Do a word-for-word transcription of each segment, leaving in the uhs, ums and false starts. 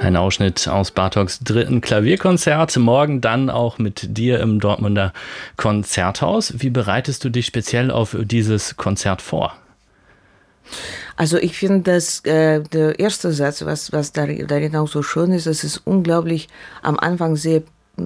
Ein Ausschnitt aus Bartoks dritten Klavierkonzert, morgen dann auch mit dir im Dortmunder Konzerthaus. Wie bereitest du dich speziell auf dieses Konzert vor? Also ich finde, dass äh, der erste Satz, was, was darin auch so schön ist, es ist unglaublich am Anfang sehr,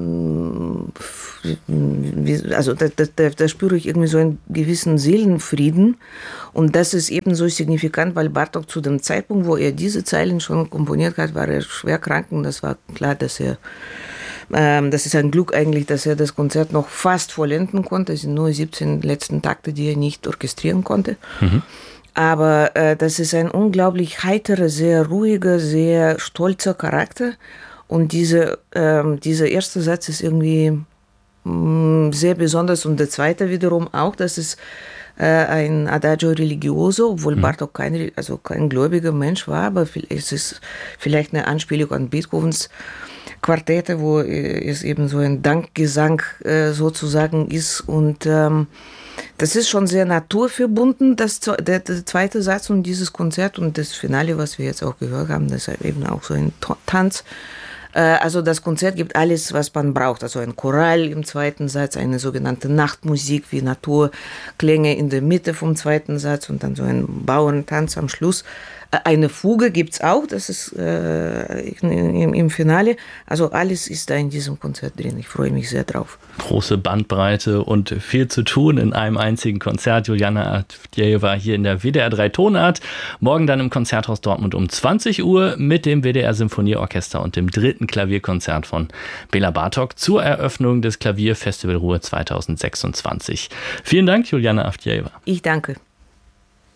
also da, da, da spüre ich irgendwie so einen gewissen Seelenfrieden, und das ist eben so signifikant, weil Bartok zu dem Zeitpunkt, wo er diese Zeilen schon komponiert hat, war er schwer krank, und das war klar, dass er ähm, das ist ein Glück eigentlich, dass er das Konzert noch fast vollenden konnte. Es sind nur siebzehn letzten Takte, die er nicht orchestrieren konnte. Mhm. Aber äh, das ist ein unglaublich heiterer, sehr ruhiger, sehr stolzer Charakter. Und diese, ähm, dieser erste Satz ist irgendwie mh, sehr besonders. Und der zweite wiederum auch, das ist äh, ein Adagio religioso, obwohl mhm. Bartok kein, also kein gläubiger Mensch war, aber es ist vielleicht eine Anspielung an Beethovens Quartette, wo es eben so ein Dankgesang äh, sozusagen ist. Und ähm, das ist schon sehr naturverbunden, das, der, der zweite Satz und dieses Konzert und das Finale, was wir jetzt auch gehört haben, das ist eben auch so ein Tanz. Also das Konzert gibt alles, was man braucht. Also ein Choral im zweiten Satz, eine sogenannte Nachtmusik wie Naturklänge in der Mitte vom zweiten Satz und dann so ein Bauerntanz am Schluss. Eine Fuge gibt es auch, das ist äh, im, im Finale. Also alles ist da in diesem Konzert drin. Ich freue mich sehr drauf. Große Bandbreite und viel zu tun in einem einzigen Konzert. Juliana Avdjejewa hier in der W D R drei Tonart. Morgen dann im Konzerthaus Dortmund um zwanzig Uhr mit dem W D R Symphonieorchester und dem dritten Klavierkonzert von Bela Bartok zur Eröffnung des Klavierfestival Ruhr zweitausendsechsundzwanzig. Vielen Dank, Juliana Avdjejewa. Ich danke.